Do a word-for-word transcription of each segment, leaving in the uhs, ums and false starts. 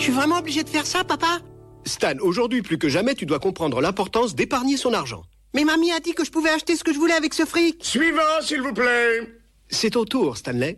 suis vraiment obligé de faire ça, papa? Stan, aujourd'hui plus que jamais, tu dois comprendre l'importance d'épargner son argent. Mais mamie a dit que je pouvais acheter ce que je voulais avec ce fric. Suivant, s'il vous plaît. C'est au tour, Stanley.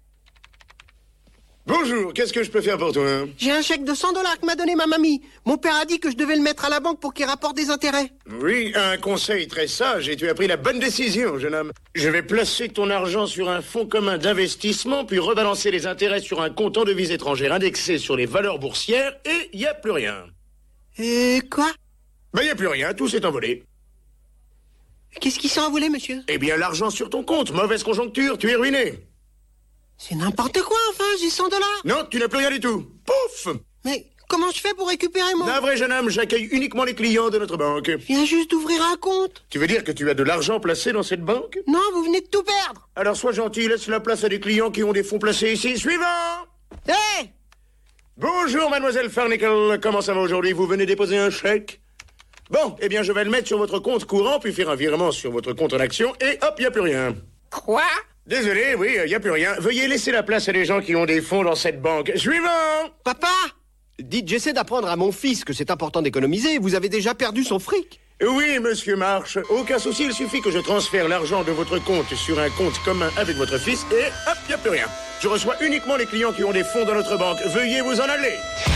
Bonjour, qu'est-ce que je peux faire pour toi? J'ai un chèque de cent dollars que m'a donné ma mamie. Mon père a dit que je devais le mettre à la banque pour qu'il rapporte des intérêts. Oui, un conseil très sage et tu as pris la bonne décision, jeune homme. Je vais placer ton argent sur un fonds commun d'investissement, puis rebalancer les intérêts sur un compte en devises étrangères indexé sur les valeurs boursières et il n'y a plus rien. Et quoi? Ben, il n'y a plus rien, tout s'est envolé. Qu'est-ce qui s'est envolé, monsieur? Eh bien, l'argent sur ton compte, mauvaise conjoncture, tu es ruiné. C'est n'importe quoi, enfin, j'ai cent dollars. Non, tu n'as plus rien du tout. Pouf! Mais comment je fais pour récupérer mon... Un vrai jeune homme, j'accueille uniquement les clients de notre banque. Je viens juste d'ouvrir un compte. Tu veux dire que tu as de l'argent placé dans cette banque? Non, vous venez de tout perdre. Alors sois gentil, laisse la place à des clients qui ont des fonds placés ici. Suivant! Hé hey! Bonjour, mademoiselle Farnicle. Comment ça va aujourd'hui? Vous venez déposer un chèque? Bon, eh bien, je vais le mettre sur votre compte courant, puis faire un virement sur votre compte en action, et hop, il n'y a plus rien. Quoi? Désolé, oui, il n'y a plus rien. Veuillez laisser la place à des gens qui ont des fonds dans cette banque. Suivant! Papa! Dites, j'essaie d'apprendre à mon fils que c'est important d'économiser. Vous avez déjà perdu son fric. Oui, monsieur Marsh. Aucun souci, il suffit que je transfère l'argent de votre compte sur un compte commun avec votre fils, et hop, il n'y a plus rien. Je reçois uniquement les clients qui ont des fonds dans notre banque. Veuillez vous en aller.